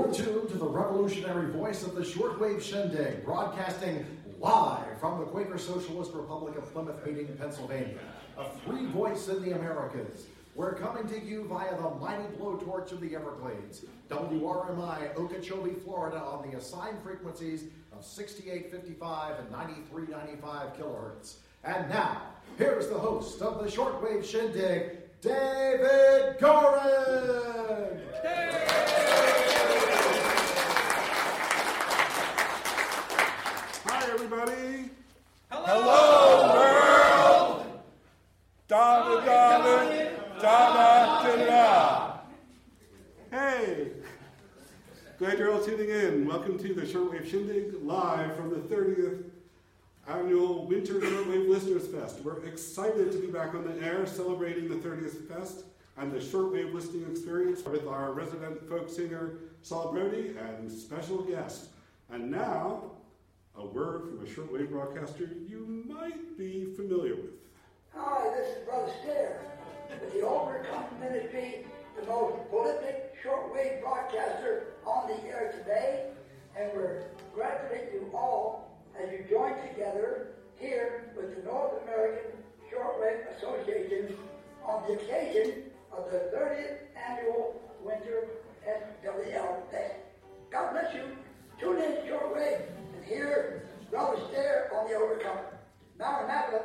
You're tuned to the revolutionary voice of the shortwave shindig, broadcasting live from the Quaker Socialist Republic of Plymouth Meeting, Pennsylvania, a free voice in the Americas. We're coming to you via the mighty blowtorch of the Everglades, WRMI, Okeechobee, Florida, on the assigned frequencies of 6855 and 9395 kilohertz. And now, here's the host of the shortwave shindig, David Gorin! Hi, everybody. Hello, world. Da da da da da da. Hey, glad you're all tuning in. Welcome to the Shortwave Shindig, live from the 30th Annual Winter Shortwave Listeners Fest. We're excited to be back on the air celebrating the 30th Fest and the shortwave listening experience with our resident folk singer, Saul Brody, and special guest. And now, a word from a shortwave broadcaster you might be familiar with. Hi, this is Brother Stair with the Overcome Ministry, the most prolific shortwave broadcaster on the air today, and we're congratulating you all as you join together here with the North American Shortwave Association on the occasion of the 30th Annual Winter SWL Fest. God bless you. Tune in shortwave and hear Brother Stair on the Overcome. Maranatha.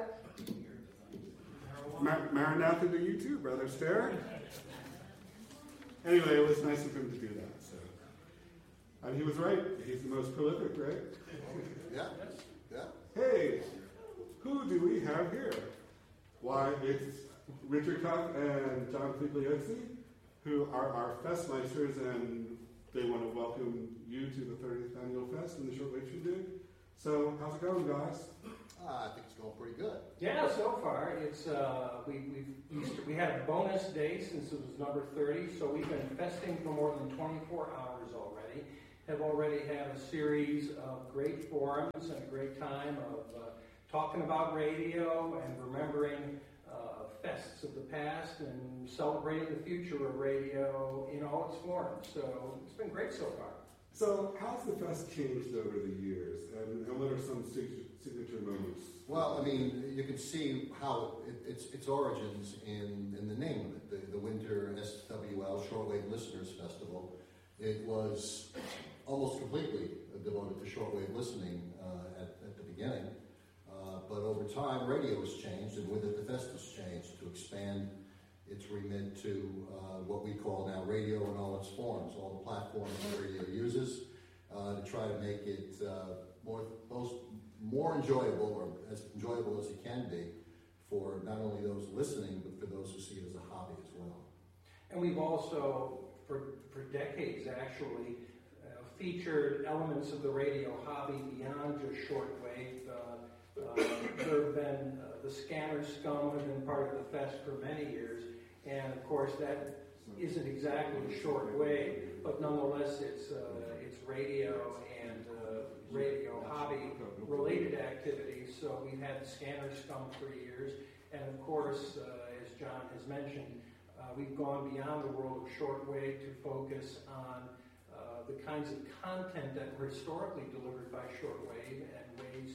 Maranatha to you too, Brother Stair. Anyway, it was nice of him to do that. So, and he was right. He's the most prolific, right? Yeah. Hey, who do we have here? Why, it's Richard Cuff and John Figliozzi, who are our Festmeisters, and they want to welcome you to the 30th Annual Fest in the Shortwave Shindig. So, how's it going, guys? I think it's going pretty good. Yeah, so far it's we had a bonus day since it was number 30, so we've been festing for more than 24 hours already. Have already had a series of great forums and a great time of talking about radio and remembering fests of the past and celebrating the future of radio in all its forms. So it's been great so far. So, how's the fest changed over the years, and what are some signature moments? Well, I mean, you can see how its origins in the name of it, the Winter SWL Shortwave Listeners Festival. It was almost completely devoted to shortwave listening at the beginning, but over time, radio has changed, and with it, the fest has changed to expand its remit to what we call now radio in all its forms, all the platforms that radio uses, to try to make it more enjoyable, or as enjoyable as it can be, for not only those listening, but for those who see it as a hobby as well. And we've also, for decades actually, featured elements of the radio hobby beyond just shortwave. There have been the Scanner Scum have been part of the fest for many years, and of course that isn't exactly shortwave, but nonetheless it's radio and radio hobby related activities. So we've had the Scanner Scum for years, and of course, as John has mentioned, we've gone beyond the world of shortwave to focus on the kinds of content that were historically delivered by shortwave and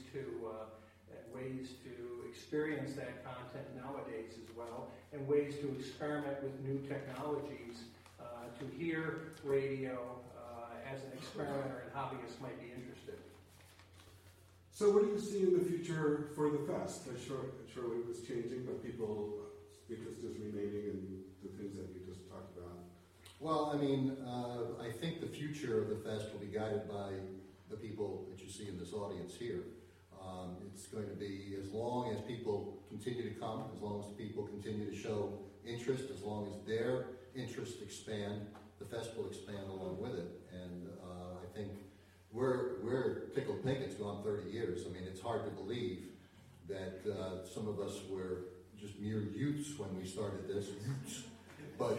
ways to experience that content nowadays as well, and ways to experiment with new technologies to hear radio as an experimenter and hobbyist might be interested. So what do you see in the future for the fest? Shortwave is changing, but people's interest is remaining in the things that you just talked about. Well, I mean, I think the future of the fest will be guided by the people that you see in this audience here. It's going to be, as long as people continue to come, as long as people continue to show interest, as long as their interests expand, the fest will expand along with it. And I think we're tickled pink. It's gone 30 years. I mean, it's hard to believe that some of us were just mere youths when we started this. But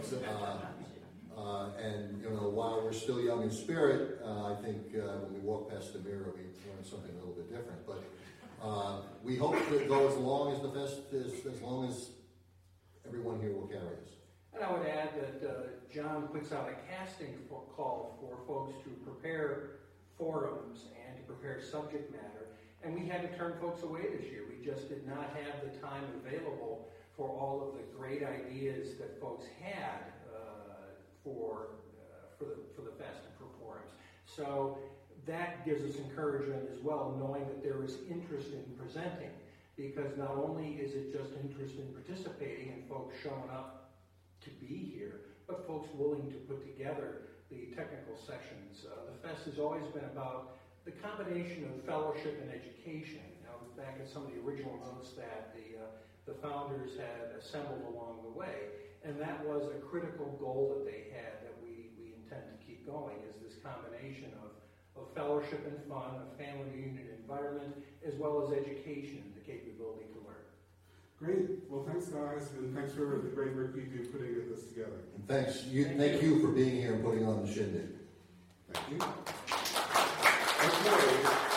and while we're still young in spirit, I think when we walk past the mirror, we learn something a little bit different. But we hope to go as long as the fest is, as long as everyone here will carry us. And I would add that John puts out a casting call for folks to prepare forums and to prepare subject matter. And we had to turn folks away this year. We just did not have the time available for all of the great ideas that folks had for the fest and for forums. So that gives us encouragement as well, knowing that there is interest in presenting, because not only is it just interest in participating and folks showing up to be here, but folks willing to put together the technical sessions. The fest has always been about the combination of fellowship and education. Now, back at some of the original notes that the founders had assembled along the way, and that was a critical goal that they had that we intend to keep going, is this combination of fellowship and fun, a family reunion environment, as well as education and the capability to learn. Great. Well, thanks, guys, and thanks for the great work you do putting this together. And thank you for being here and putting on the shindig. Thank you. Okay.